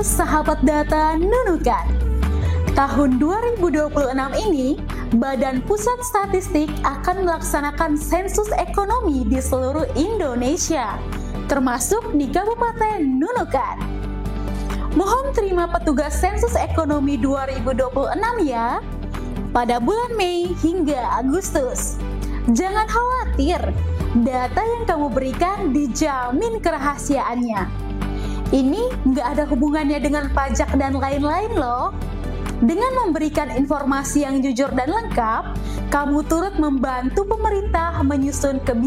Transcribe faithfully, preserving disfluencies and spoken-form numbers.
sahabat data Nunukan. Tahun dua ribu dua puluh enam ini, Badan Pusat Statistik akan melaksanakan sensus ekonomi di seluruh Indonesia, termasuk di Kabupaten Nunukan. Mohon terima petugas sensus ekonomi dua ribu dua puluh enam ya, pada bulan Mei hingga Agustus. Jangan khawatir, data yang kamu berikan dijamin kerahasiaannya. Ini nggak ada hubungannya dengan pajak dan lain-lain loh. Dengan memberikan informasi yang jujur dan lengkap, kamu turut membantu pemerintah menyusun kebijakan